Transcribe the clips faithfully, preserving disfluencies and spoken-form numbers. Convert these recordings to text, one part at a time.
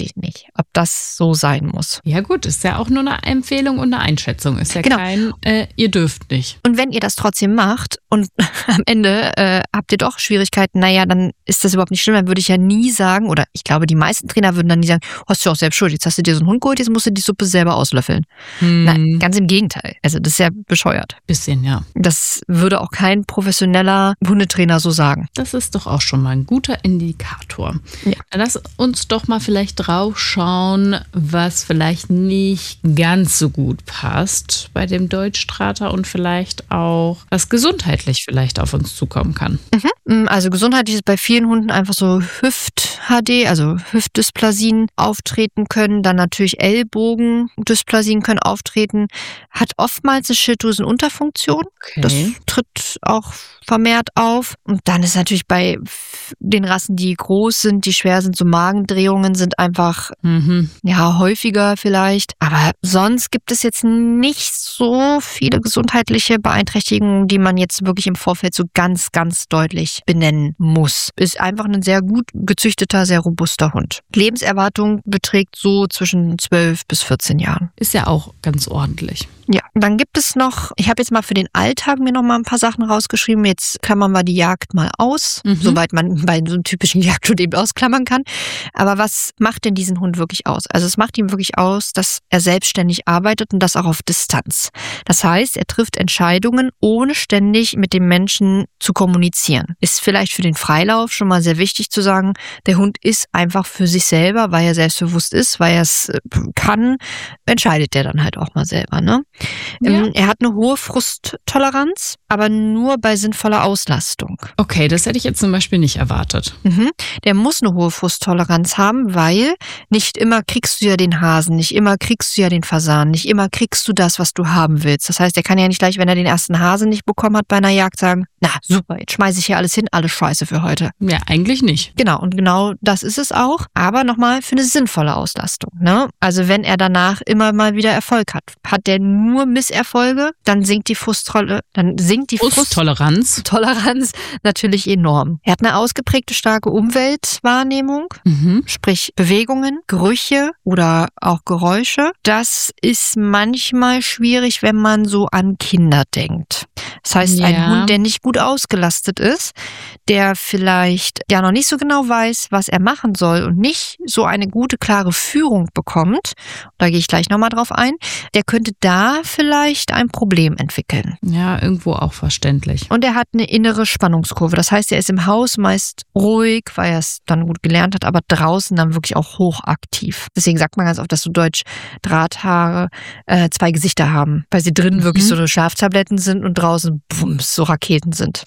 weiß ich nicht, ob das so sein muss. Ja gut, ist ja auch nur eine Empfehlung und eine Einschätzung. Ist ja Genau. kein, äh, ihr dürft nicht. Und wenn ihr das trotzdem macht und am Ende äh, habt ihr doch Schwierigkeiten, naja, dann ist das überhaupt nicht schlimm. Dann würde ich ja nie sagen, oder ich glaube, die meisten Trainer würden dann nie sagen, hast du auch selbst schuld, jetzt hast du dir so einen Hund geholt, jetzt musst du die Suppe selber auslöffeln. Hm. Nein, ganz im Gegenteil. Also das ist ja bescheuert. Bisschen, ja. Das würde auch kein professioneller Hundetrainer so sagen. Das ist doch auch schon mal ein guter Indikator. Ja. Dann lass uns doch mal vielleicht drauf schauen, was vielleicht nicht ganz so gut passt bei dem Deutschstrater und vielleicht auch, was gesundheitlich vielleicht auf uns zukommen kann. Mhm. Also gesundheitlich ist bei vielen Hunden einfach so Hüft-H D, also Hüftdysplasien auftreten können, dann natürlich Ellbogendysplasien können auftreten, hat oftmals eine Schilddrüsenunterfunktion. Okay. Das tritt auch vermehrt auf. Und dann ist natürlich bei den Rassen, die groß sind, die schwer sind, so Magendrehungen sind einfach Mhm. ja häufiger vielleicht. Aber sonst gibt es jetzt nicht so viele gesundheitliche Beeinträchtigungen, die man jetzt wirklich im Vorfeld so ganz, ganz deutlich benennen muss. Ist einfach ein sehr gut gezüchteter, sehr robuster Hund. Lebenserwartung beträgt so zwischen zwölf bis vierzehn Jahren. Ist ja auch ganz ordentlich. Ja, dann gibt es noch, ich habe jetzt mal für den Alltag mir noch mal ein paar Sachen rausgeschrieben. Jetzt klammern wir die Jagd mal aus, Mhm. soweit man bei so einem typischen Jagdhund eben ausklammern kann. Aber was macht denn diesen Hund wirklich aus? Also es macht ihm wirklich aus, dass er selbstständig arbeitet und das auch auf Distanz. Das heißt, er trifft Entscheidungen, ohne ständig mit dem Menschen zu kommunizieren. Ist vielleicht für den Freilauf schon mal sehr wichtig zu sagen, der Hund ist einfach für sich selber, weil er selbstbewusst ist, weil er es kann, entscheidet der dann halt auch mal selber, ne? Ja. Ähm, er hat eine hohe Frusttoleranz, aber nur bei sinnvoller Auslastung. Okay, das hätte ich jetzt zum Beispiel nicht erwartet. Mhm. Der muss eine hohe Frusttoleranz haben, weil nicht immer kriegst du ja den Hasen, nicht immer kriegst du ja den Fasan, nicht immer kriegst du das, was du haben willst. Das heißt, er kann ja nicht gleich, wenn er den ersten Hasen nicht bekommen hat bei einer Jagd, sagen, na super, jetzt schmeiße ich hier alles hin, alles scheiße für heute. Ja, eigentlich nicht. Genau, und genau das ist es auch, aber nochmal für eine sinnvolle Auslastung. Ne? Also wenn er danach immer mal wieder Erfolg hat, hat der nur Misserfolge, dann sinkt die Frustrolle, dann sinkt die Frusttoleranz. Frusttoleranz natürlich enorm. Er hat eine ausgeprägte starke Umweltwahrnehmung, Mhm. sprich Bewegungen, Gerüche oder auch Geräusche. Das ist manchmal schwierig, wenn man so an Kinder denkt. Das heißt, Ja. ein Hund, der nicht gut ausgelastet ist, der vielleicht ja noch nicht so genau weiß, was er machen soll und nicht so eine gute, klare Führung bekommt, da gehe ich gleich nochmal drauf ein, der könnte da vielleicht ein Problem entwickeln. Ja, irgendwo auch verständlich. Und er hat eine innere Spannungskurve. Das heißt, er ist im Haus meist ruhig, weil er es dann gut gelernt hat, aber draußen dann wirklich auch hochaktiv. Deswegen sagt man ganz oft, dass so Deutsch-Drahthaare äh, zwei Gesichter haben, weil sie drinnen Mhm. wirklich so eine Schlaftabletten sind und draußen bums, so Raketen sind.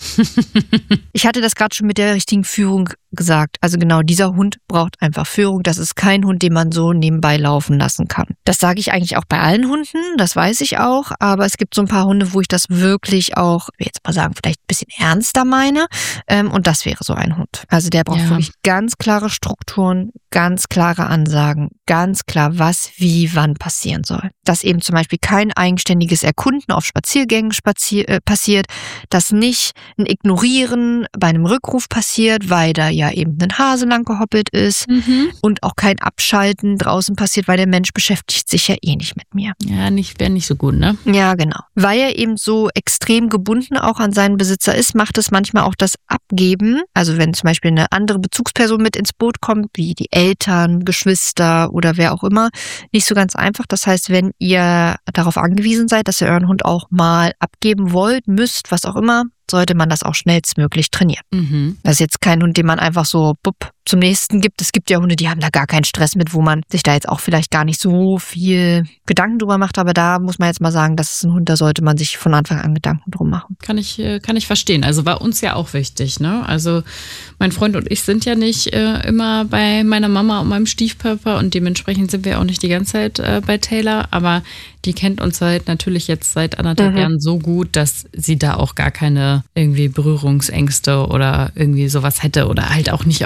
Ich hatte das gerade schon mit der richtigen Führung gesagt. Also genau, dieser Hund braucht einfach Führung. Das ist kein Hund, den man so nebenbei laufen lassen kann. Das sage ich eigentlich auch bei allen Hunden, das weiß ich auch. Aber es gibt so ein paar Hunde, wo ich das wirklich auch, ich will jetzt mal sagen, vielleicht ein bisschen ernster meine. Ähm, und das wäre so ein Hund. Also der braucht Ja. wirklich ganz klare Strukturen, ganz klare Ansagen, ganz klar, was, wie, wann passieren soll. Dass eben zum Beispiel kein eigenständiges Erkunden auf Spaziergängen spazier äh, passiert, dass nicht ein Ignorieren bei einem Rückruf passiert, weil da ja eben ein Hase lang gehoppelt ist Mhm. und auch kein Abschalten draußen passiert, weil der Mensch beschäftigt sich ja eh nicht mit mir. Ja, nicht, wäre nicht so gut, ne? Ja, genau. Weil er eben so extrem gebunden auch an seinen Besitzer ist, macht es manchmal auch das Abgeben. Also wenn zum Beispiel eine andere Bezugsperson mit ins Boot kommt, wie die Eltern, Geschwister oder wer auch immer, nicht so ganz einfach. Das heißt, wenn ihr darauf angewiesen seid, dass ihr euren Hund auch mal abgeben wollt, müsst, was auch immer, sollte man das auch schnellstmöglich trainieren. Mhm. Das ist jetzt kein Hund, den man einfach so bupp, zum nächsten gibt. Es gibt ja Hunde, die haben da gar keinen Stress mit, wo man sich da jetzt auch vielleicht gar nicht so viel Gedanken drüber macht. Aber da muss man jetzt mal sagen, das ist ein Hund, da sollte man sich von Anfang an Gedanken drum machen. Kann ich, äh, kann ich verstehen. Also war uns ja auch wichtig, ne? Also mein Freund und ich sind ja nicht äh, immer bei meiner Mama und meinem Stiefpapa und dementsprechend sind wir auch nicht die ganze Zeit äh, bei Taylor, aber die kennt uns halt natürlich jetzt seit anderthalb Mhm. Jahren so gut, dass sie da auch gar keine irgendwie Berührungsängste oder irgendwie sowas hätte oder halt auch nicht auf uns hören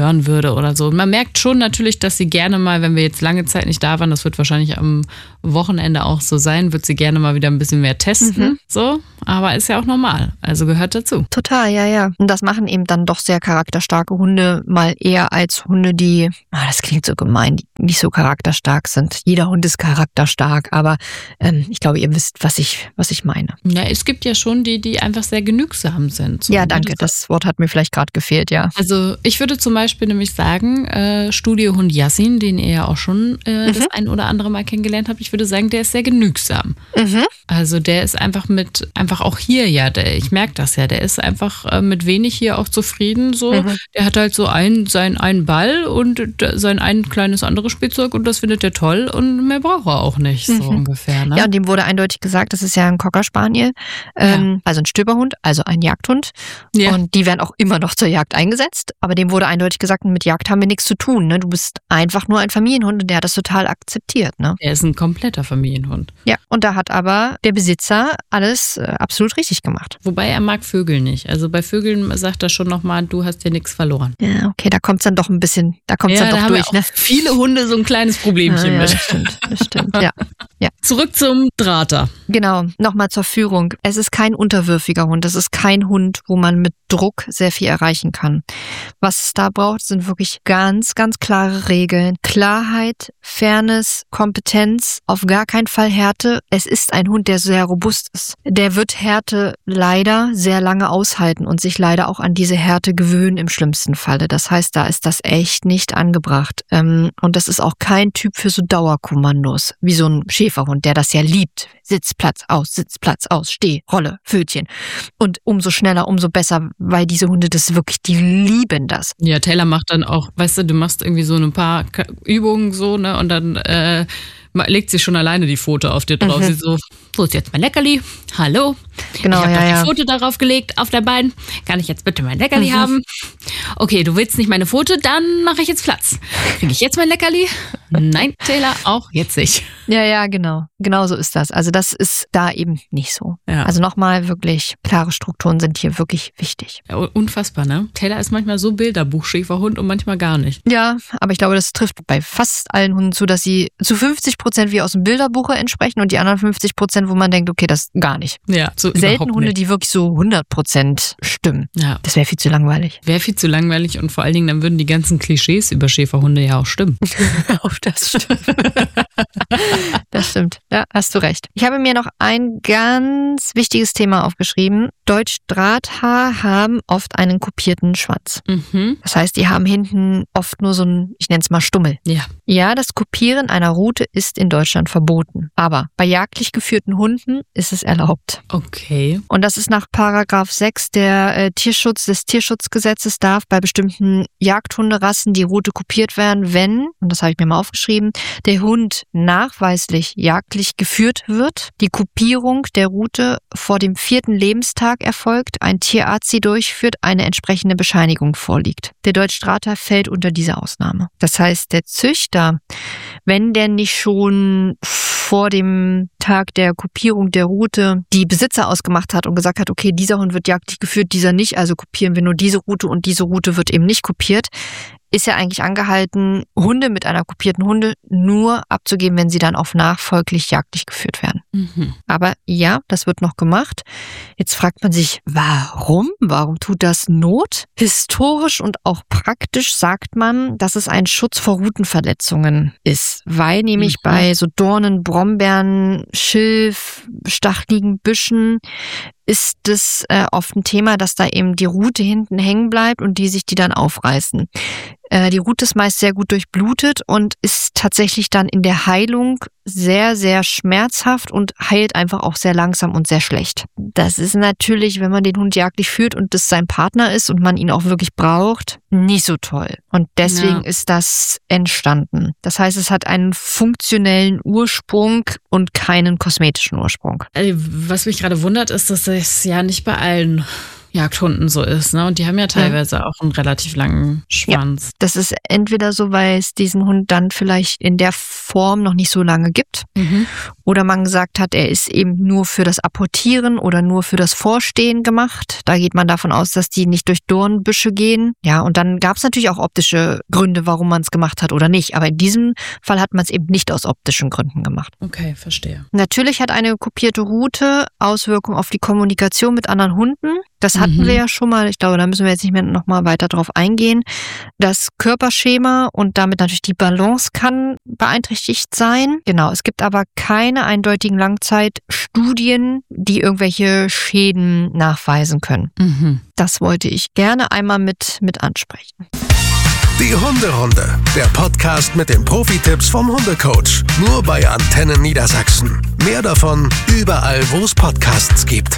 stören würde oder so. Und man merkt schon natürlich, dass sie gerne mal, wenn wir jetzt lange Zeit nicht da waren, das wird wahrscheinlich am Wochenende auch so sein, wird sie gerne mal wieder ein bisschen mehr testen. Mhm. So, aber ist ja auch normal. Also gehört dazu. Total, ja, ja. Und das machen eben dann doch sehr charakterstarke Hunde mal eher als Hunde, die, ah, das klingt so gemein, die nicht so charakterstark sind. Jeder Hund ist charakterstark, aber ähm, ich glaube, ihr wisst, was ich, was ich meine. Ja, es gibt ja schon die, die einfach sehr genügsam sind. So, ja, danke. Das, das Wort hat mir vielleicht gerade gefehlt, ja. Also ich würde zum Beispiel nämlich sagen, äh, Studiohund Yassin, den ihr ja auch schon äh, mhm. das ein oder andere Mal kennengelernt habt, ich würde sagen, der ist sehr genügsam. Mhm. Also der ist einfach mit, einfach auch hier, ja, der, ich merke das ja, der ist einfach äh, mit wenig hier auch zufrieden. So, mhm. Der hat halt so einen, seinen einen Ball und sein ein kleines anderes Spielzeug und das findet er toll und mehr braucht er auch nicht, so mhm. ungefähr. Ne? Ja, und dem wurde eindeutig gesagt, das ist ja ein Cocker Spaniel, ähm, ja. also ein Stöberhund, also ein Jagdhund. Ja. Und die werden auch immer noch zur Jagd eingesetzt, aber dem wurde eindeutig gesagt, mit Jagd haben wir nichts zu tun. Ne? Du bist einfach nur ein Familienhund und der hat das total akzeptiert. Ne? Er ist ein kompletter Familienhund. Ja, und da hat aber der Besitzer alles äh, absolut richtig gemacht. Wobei er mag Vögel nicht. Also bei Vögeln sagt er schon nochmal, du hast dir nichts verloren. Ja, okay, da kommt es dann doch ein bisschen, da kommt es ja, dann da doch durch. Ne? Viele Hunde so ein kleines Problemchen ja, ja, mit. Das stimmt, das stimmt, ja. ja. Zurück zum Drater. Genau, nochmal zur Führung. Es ist kein unterwürfiger Hund. Es ist kein Hund, wo man mit Druck sehr viel erreichen kann. Was es da braucht, sind wirklich ganz, ganz klare Regeln. Klarheit, Fairness, Kompetenz, auf gar keinen Fall Härte. Es ist ein Hund, der sehr robust ist. Der wird Härte leider sehr lange aushalten und sich leider auch an diese Härte gewöhnen im schlimmsten Falle. Das heißt, da ist das echt nicht angebracht. Und das ist auch kein Typ für so Dauerkommandos, wie so ein Schäferhund, der das ja liebt. Sitz, Platz, aus, Sitz, Platz, aus, Steh, Rolle, Pfötchen. Und umso schneller, umso besser, weil diese Hunde das wirklich, die lieben das. Ja, Taylor macht dann auch, weißt du, du machst irgendwie so ein paar Übungen so, ne, und dann äh, legt sie schon alleine die Pfote auf dir drauf. Mhm. Sie so, wo ist jetzt mein Leckerli? Hallo? Genau, ich habe ja, doch die ja. Pfote darauf gelegt, auf der Bein. Kann ich jetzt bitte mein Leckerli mhm. haben? Okay, du willst nicht meine Pfote, dann mache ich jetzt Platz. Kriege ich jetzt mein Leckerli? Nein, Taylor, auch jetzt nicht. Ja, ja, genau. Genau so ist das. Also das ist da eben nicht so. Ja. Also nochmal wirklich, klare Strukturen sind hier wirklich wichtig. Ja, unfassbar, ne? Taylor ist manchmal so Bilderbuchschäferhund und manchmal gar nicht. Ja, aber ich glaube, das trifft bei fast allen Hunden zu, dass sie zu fünfzig Prozent wie aus dem Bilderbuch entsprechen und die anderen fünfzig Prozent, wo man denkt, okay, das gar nicht. Ja, so selten Hunde, die wirklich so hundert Prozent stimmen. Ja. Das wäre viel zu langweilig. Wäre viel zu langweilig und vor allen Dingen, dann würden die ganzen Klischees über Schäferhunde ja auch stimmen. Auch das stimmt. Das stimmt. Ja, hast du recht. Ich habe mir noch ein ganz wichtiges Thema aufgeschrieben. Deutsch-Drahthaar haben oft einen kupierten Schwanz. Mhm. Das heißt, die haben hinten oft nur so ein, ich nenne es mal Stummel. Ja. Ja, das Kupieren einer Rute ist in Deutschland verboten. Aber bei jagdlich geführten Hunden ist es erlaubt. Okay. Und das ist nach Paragraph sechs der äh, Tierschutz des Tierschutzgesetzes, darf bei bestimmten Jagdhunderassen die Rute kupiert werden, wenn, und das habe ich mir mal aufgeschrieben, der Hund nachweislich jagdlich geführt wird, die Kupierung der Rute vor dem vierten Lebenstag erfolgt, ein Tierarzt sie durchführt, eine entsprechende Bescheinigung vorliegt. Der Deutsch-Drahthaar fällt unter diese Ausnahme. Das heißt, der Züchter, wenn der nicht schon vor dem Tag der Kupierung der Rute die Besitzer ausgemacht hat und gesagt hat, okay, dieser Hund wird jagdlich geführt, dieser nicht, also kopieren wir nur diese Rute und diese Rute wird eben nicht kopiert, ist ja eigentlich angehalten, Hunde mit einer kopierten Hunde nur abzugeben, wenn sie dann auch nachfolglich jagdlich geführt werden. Mhm. Aber ja, das wird noch gemacht. Jetzt fragt man sich, warum? Warum tut das Not? Historisch und auch praktisch sagt man, dass es ein Schutz vor Rutenverletzungen ist, weil nämlich mhm. bei so Dornen, Brombeeren, Schilf, stachligen Büschen ist es äh, oft ein Thema, dass da eben die Rute hinten hängen bleibt und die sich die dann aufreißen. Äh, die Rute ist meist sehr gut durchblutet und ist tatsächlich dann in der Heilung sehr, sehr schmerzhaft und heilt einfach auch sehr langsam und sehr schlecht. Das ist natürlich, wenn man den Hund jagdlich führt und das sein Partner ist und man ihn auch wirklich braucht, nicht so toll. Und deswegen ja. ist das entstanden. Das heißt, es hat einen funktionellen Ursprung und keinen kosmetischen Ursprung. Was mich gerade wundert, ist, dass es ja nicht bei allen Jagdhunden so ist, ne? Und die haben ja teilweise ja. auch einen relativ langen Schwanz. Ja, das ist entweder so, weil es diesen Hund dann vielleicht in der Form noch nicht so lange gibt. Mhm. Oder man gesagt hat, er ist eben nur für das Apportieren oder nur für das Vorstehen gemacht. Da geht man davon aus, dass die nicht durch Dornbüsche gehen. Ja, und dann gab es natürlich auch optische Gründe, warum man es gemacht hat oder nicht. Aber in diesem Fall hat man es eben nicht aus optischen Gründen gemacht. Okay, verstehe. Natürlich hat eine kopierte Route Auswirkungen auf die Kommunikation mit anderen Hunden. Das hatten mhm. wir ja schon mal. Ich glaube, da müssen wir jetzt nicht mehr noch mal weiter drauf eingehen. Das Körperschema und damit natürlich die Balance kann beeinträchtigt sein. Genau, es gibt aber keine eindeutigen Langzeitstudien, die irgendwelche Schäden nachweisen können. Mhm. Das wollte ich gerne einmal mit, mit ansprechen. Die Hunderunde, der Podcast mit den Profi-Tipps vom Hundecoach. Nur bei Antennen Niedersachsen. Mehr davon überall, wo es Podcasts gibt.